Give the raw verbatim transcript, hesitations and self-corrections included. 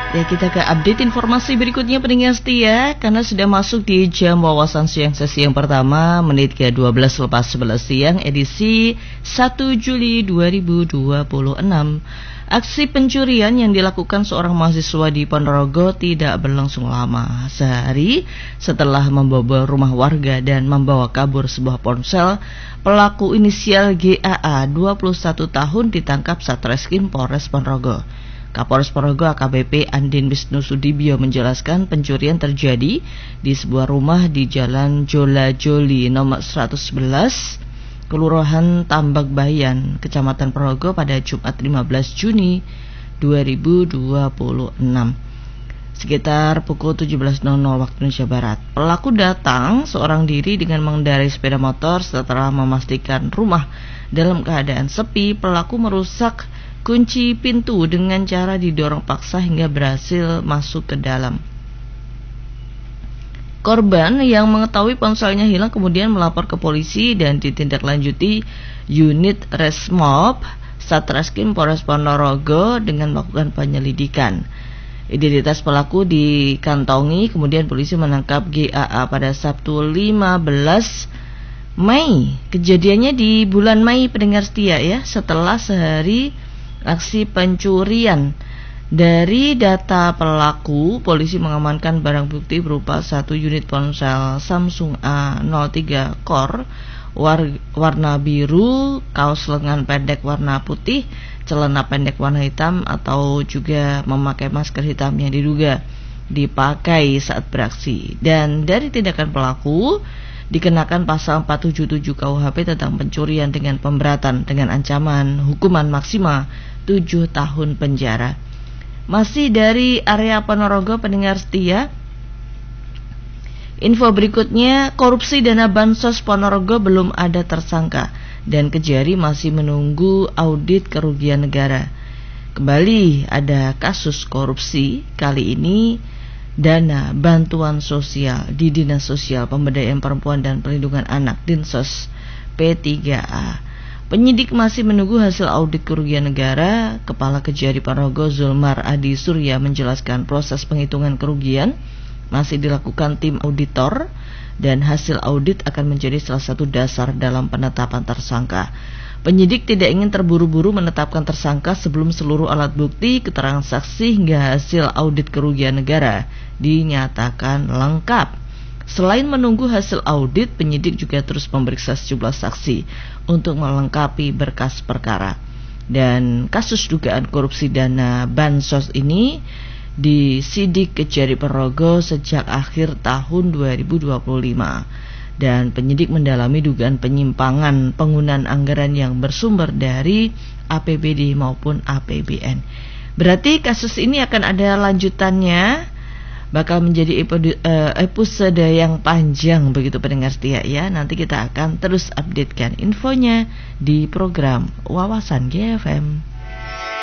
Ya, kita ke update informasi berikutnya pendengar setia, karena sudah masuk di jam wawasan siang sesi yang pertama, menit ke dua belas lepas sebelas siang, edisi satu Juli dua ribu dua puluh enam. Aksi pencurian yang dilakukan seorang mahasiswa di Ponorogo tidak berlangsung lama. Sehari setelah membobol rumah warga dan membawa kabur sebuah ponsel, pelaku inisial G A A, dua puluh satu tahun, ditangkap Satreskrim Polres Ponorogo. Kapolres Ponorogo A K B P Andin Wisnu Sudibyo menjelaskan pencurian terjadi di sebuah rumah di Jalan Jola Joli nomor seratus sebelas, Kelurahan Tambak Bayan, Kecamatan Ponorogo pada Jumat lima belas Juni dua ribu dua puluh enam. Sekitar pukul tujuh belas waktu Indonesia Barat, pelaku datang seorang diri dengan mengendarai sepeda motor. Setelah memastikan rumah dalam keadaan sepi, pelaku merusak kunci pintu dengan cara didorong paksa hingga berhasil masuk ke dalam. Korban yang mengetahui ponselnya hilang kemudian melapor ke polisi dan ditindaklanjuti unit Resmob Satreskrim Polres Ponorogo dengan melakukan penyelidikan. Identitas pelaku dikantongi, kemudian polisi menangkap G A A pada Sabtu lima belas Mei. Kejadiannya di bulan Mei pendengar setia ya, setelah sehari aksi pencurian. Dari data pelaku, polisi mengamankan barang bukti berupa satu unit ponsel Samsung A nol tiga Core war, warna biru, kaos lengan pendek warna putih, celana pendek warna hitam, atau juga memakai masker hitam yang diduga dipakai saat beraksi. Dan dari tindakan pelaku dikenakan pasal empat ratus tujuh puluh tujuh K U H P tentang pencurian dengan pemberatan dengan ancaman hukuman maksimal tujuh tahun penjara. Masih dari area Ponorogo pendengar setia, info berikutnya, korupsi dana bansos Ponorogo belum ada tersangka dan Kejari masih menunggu audit kerugian negara. Kembali ada kasus korupsi, kali ini dana bantuan sosial di Dinas Sosial Pemberdayaan Perempuan dan Perlindungan Anak Dinsos P tiga A. Penyidik masih menunggu hasil audit kerugian negara. Kepala Kejari Ponorogo Zulmar Adi Surya menjelaskan proses penghitungan kerugian masih dilakukan tim auditor dan hasil audit akan menjadi salah satu dasar dalam penetapan tersangka. Penyidik tidak ingin terburu-buru menetapkan tersangka sebelum seluruh alat bukti, keterangan saksi hingga hasil audit kerugian negara dinyatakan lengkap. Selain menunggu hasil audit, penyidik juga terus memeriksa sejumlah saksi untuk melengkapi berkas perkara. Dan kasus dugaan korupsi dana bansos ini disidik Kejari Ponorogo sejak akhir tahun dua ribu dua puluh lima. Dan penyidik mendalami dugaan penyimpangan penggunaan anggaran yang bersumber dari A P B D maupun A P B N. Berarti kasus ini akan ada lanjutannya, bakal menjadi episode yang panjang begitu pendengar setia ya. Nanti kita akan terus updatekan infonya di program Wawasan G F M.